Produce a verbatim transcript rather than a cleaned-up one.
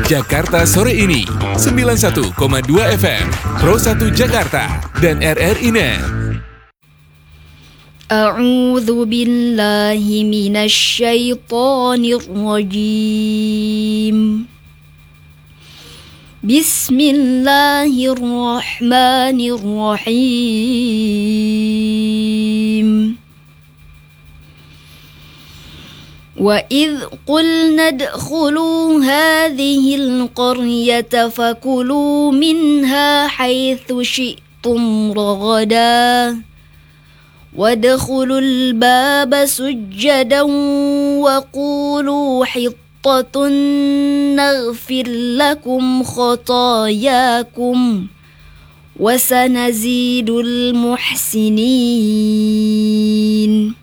Jakarta sore ini sembilan puluh satu koma dua F M Pro satu Jakarta dan R R I Net. A'udzu billahi minasy syaithanir rajim. Bismillahirrahmanirrahim. وَإِذْ قُلْنَا ادْخُلُوا هَذِهِ الْقَرْيَةَ فَكُلُوا مِنْهَا حَيْثُ شِئْتُمْ رَغَدًا وَادْخُلُوا الْبَابَ سُجَّدًا وَقُولُوا حِطَّةٌ نَغْفِرْ لَكُمْ خَطَايَاكُمْ وَسَنَزِيدُ الْمُحْسِنِينَ.